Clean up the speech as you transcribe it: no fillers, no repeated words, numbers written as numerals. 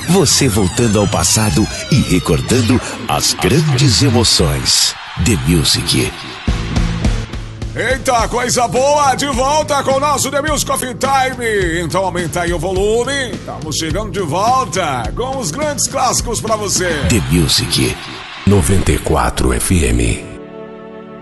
Você voltando ao passado e recordando as grandes emoções. The Music. Eita, coisa boa! De volta com o nosso The Music Coffee Time. Então aumenta aí o volume. Estamos chegando de volta com os grandes clássicos pra você. The Music 94 FM.